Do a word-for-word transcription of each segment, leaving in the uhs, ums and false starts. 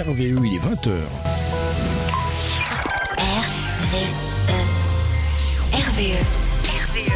R V E, il est vingt heures. R V E. R V E. R V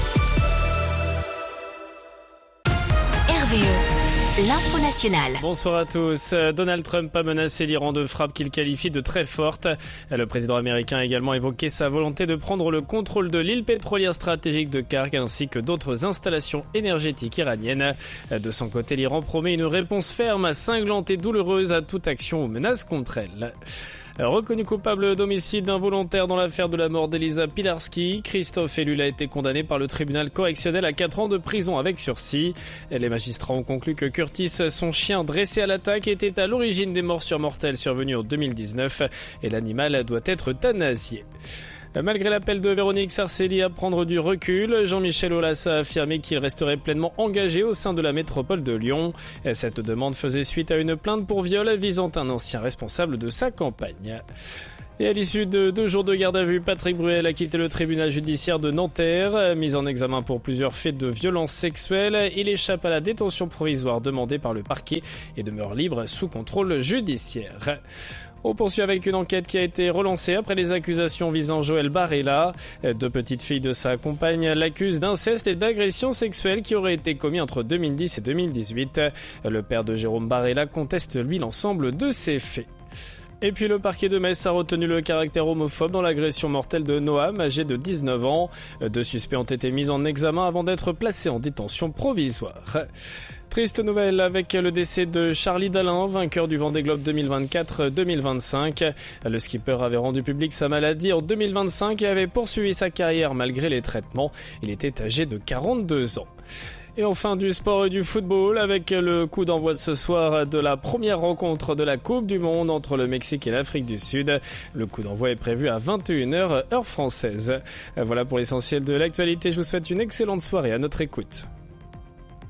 E. R V E. L'info nationale. Bonsoir à tous. Donald Trump a menacé l'Iran de frappe qu'il qualifie de très forte. Le président américain a également évoqué sa volonté de prendre le contrôle de l'île pétrolière stratégique de Karg ainsi que d'autres installations énergétiques iraniennes. De son côté, l'Iran promet une réponse ferme, cinglante et douloureuse à toute action ou menace contre elle. Reconnu coupable d'homicide involontaire dans l'affaire de la mort d'Elisa Pilarski, Christophe Ellul a été condamné par le tribunal correctionnel à quatre ans de prison avec sursis. Les magistrats ont conclu que Curtis, son chien dressé à l'attaque, était à l'origine des morsures mortelles survenues en deux mille dix-neuf et l'animal doit être euthanasié. Malgré l'appel de Véronique Sarcelli à prendre du recul, Jean-Michel Aulas a affirmé qu'il resterait pleinement engagé au sein de la métropole de Lyon. Cette demande faisait suite à une plainte pour viol visant un ancien responsable de sa campagne. Et à l'issue de deux jours de garde à vue, Patrick Bruel a quitté le tribunal judiciaire de Nanterre. Mis en examen pour plusieurs faits de violence sexuelle, il échappe à la détention provisoire demandée par le parquet et demeure libre sous contrôle judiciaire. On poursuit avec une enquête qui a été relancée après les accusations visant Joël Barella. Deux petites filles de sa compagne l'accusent d'inceste et d'agression sexuelle qui auraient été commis entre deux mille dix et deux mille dix-huit. Le père de Jérôme Barella conteste lui l'ensemble de ces faits. Et puis le parquet de Metz a retenu le caractère homophobe dans l'agression mortelle de Noam, âgé de dix-neuf ans. Deux suspects ont été mis en examen avant d'être placés en détention provisoire. Triste nouvelle avec le décès de Charlie Dalin, vainqueur du Vendée Globe deux mille vingt-quatre deux mille vingt-cinq. Le skipper avait rendu public sa maladie en deux mille vingt-cinq et avait poursuivi sa carrière malgré les traitements. Il était âgé de quarante-deux ans. Et enfin du sport et du football avec le coup d'envoi de ce soir de la première rencontre de la Coupe du Monde entre le Mexique et l'Afrique du Sud. Le coup d'envoi est prévu à vingt et une heures heure française. Voilà pour l'essentiel de l'actualité. Je vous souhaite une excellente soirée à notre écoute.